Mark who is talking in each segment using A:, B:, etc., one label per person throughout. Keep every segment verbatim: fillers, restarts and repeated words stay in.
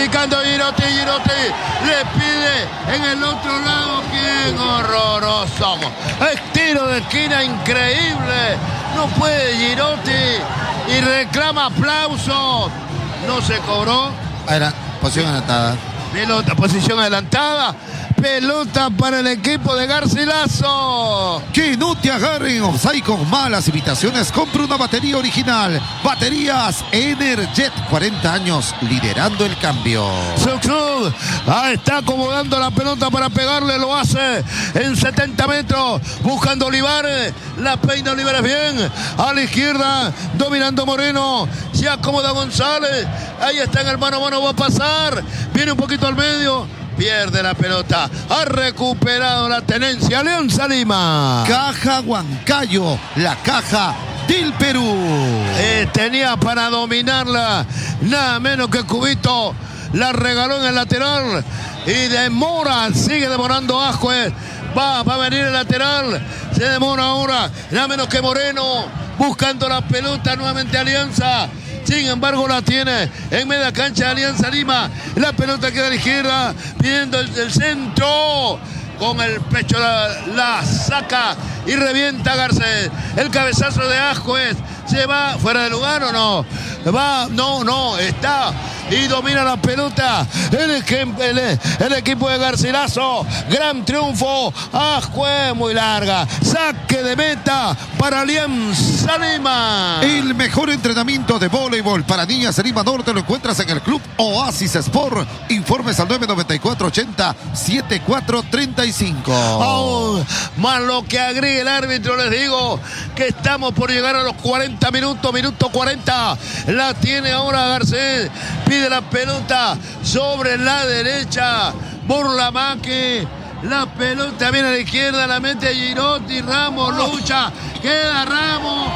A: picando Girotti, Girotti le pide en el otro lado. ¡Qué horroroso! Es tiro de esquina increíble. No puede Girotti y reclama aplausos. No se cobró.
B: Era posición adelantada.
A: Pelota, posición adelantada. Pelota para el equipo de Garcilaso.
B: Que no te agarren offside con malas imitaciones. Compra una batería original. Baterías Energet. cuarenta años liderando el cambio.
A: Sucud ah, está acomodando la pelota para pegarle. Lo hace en setenta metros. Buscando Olivares. La peina Olivares bien. A la izquierda. Dominando Moreno. Se acomoda González. Ahí está en el mano a mano. Va a pasar. Viene un poquito al medio. Pierde la pelota. Ha recuperado la tenencia Alianza Lima.
B: Caja Huancayo. La caja del Perú.
A: Eh, tenía para dominarla. Nada menos que Cubito. La regaló en el lateral. Y demora. Sigue demorando Ascuez. Va, va a venir el lateral. Se demora ahora. Nada menos que Moreno. Buscando la pelota nuevamente Alianza. Sin embargo la tiene en media cancha de Alianza Lima. La pelota queda a la izquierda. Pidiendo el, el centro. Con el pecho la, la saca y revienta Garcés. El cabezazo de Ascuez. Se va fuera de lugar o no. Va, no, no, está. Y domina la pelota el, el, el equipo de Garcilaso. Gran triunfo. Ascuez muy larga. Saque de meta para Alianza Lima.
B: El mejor entrenamiento de voleibol para niñas en Lima Norte lo encuentras en el Club Oasis Sport. Informes al nueve noventa y cuatro ochenta setenta y cuatro treinta y cinco.
A: Oh, más lo que agregue el árbitro, les digo que estamos por llegar a los cuarenta minutos. Minuto cuarenta. La tiene ahora Garcés. Pide la pelota sobre la derecha. Burlamaque. La pelota viene a la izquierda. La mete Girotti. Ramos lucha. Queda Ramos.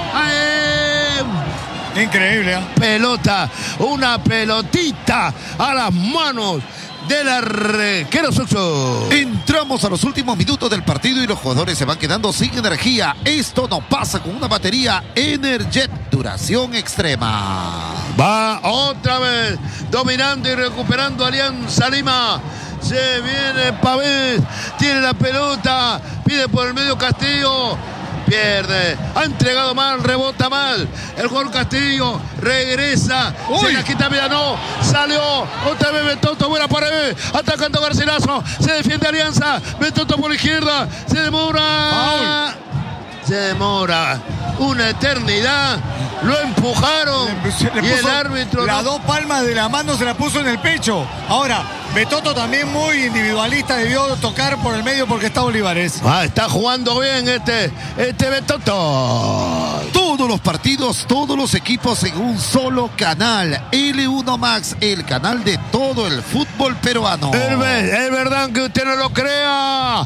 A: ¡Ay!
C: Increíble, ¿eh?
A: Pelota. Una pelotita a las manos del arquero Suxo.
B: Entramos a los últimos minutos del partido y los jugadores se van quedando sin energía. Esto no pasa con una batería Energet, duración extrema.
A: Va otra vez dominando y recuperando Alianza Lima. Se viene Pavés, tiene la pelota, pide por el medio Castillo. Pierde, ha entregado mal, rebota mal. El gol Castillo, regresa. Uy. Se la quita Milano, salió. Otra vez Betoto, buena pared. Atacando Garcilaso, se defiende Alianza. Betoto por la izquierda, se demora. Paul. Se demora una eternidad. Lo empujaron
C: le, le
A: y el árbitro.
C: Las
A: no...
C: dos palmas de la mano se la puso en el pecho. Ahora, Betoto también muy individualista, debió tocar por el medio porque está Olivares.
A: Ah, está jugando bien este, este Betoto.
B: Todos los partidos, todos los equipos en un solo canal. L uno Max, el canal de todo el fútbol peruano.
A: Es, es verdad que usted no lo crea.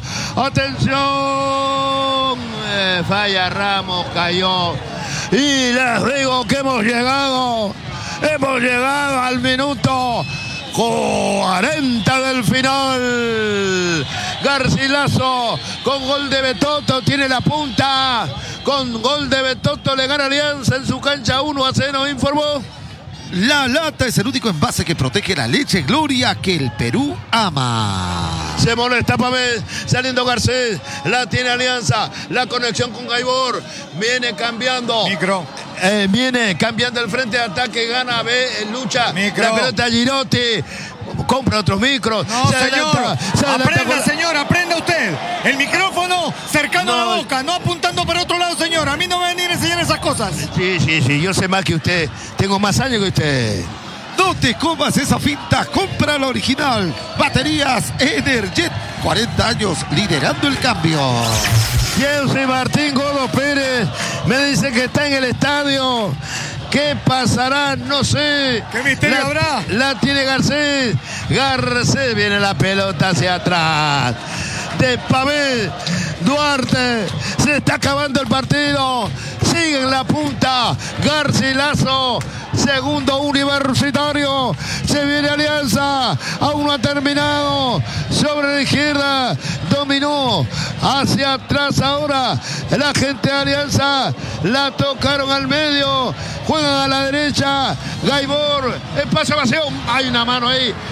A: Atención. Eh, falla Ramos, cayó. Y les digo que hemos llegado. Hemos llegado al minuto cuarenta del final. Garcilaso con gol de Betoto tiene la punta. Con gol de Betoto le gana Alianza en su cancha uno a cero, informó.
B: La Lata es el único envase que protege la leche Gloria que el Perú ama.
A: Se molesta Pavés, saliendo Garcés, la tiene Alianza, la conexión con Gaibor, viene cambiando.
C: Micro.
A: Eh, viene cambiando el frente de ataque, gana, ve, lucha,
C: Micro.
A: la pelota Girotti, compra otros micros.
C: No,
A: se
C: señor,
A: adelanta, se adelanta
C: aprenda,
A: con...
C: señor, aprenda usted. El micrófono cercano
A: No.
C: a la boca, no apuntando para otro lado, señor. A mí no me van a venir a enseñar esas cosas.
A: Sí, sí, sí, yo sé más que usted, tengo más años que usted.
B: No te comas esa finta, compra la original. Baterías Energet, cuarenta años liderando el cambio.
A: Jesse Martín Godo Pérez me dice que está en el estadio. ¿Qué pasará? No sé.
C: ¿Qué misterio
A: la,
C: habrá?
A: La tiene Garcés. Garcés viene la pelota hacia atrás. De Pavel Duarte. Se está acabando el partido. Sigue en la punta. Garcilaso. Segundo Universitario. Se viene Alianza. Aún no ha terminado. Sobre la izquierda. Dominó. Hacia atrás ahora. La gente de Alianza. La tocaron al medio. Juegan a la derecha. Gaibor. Espacio vacío. Hay una mano ahí.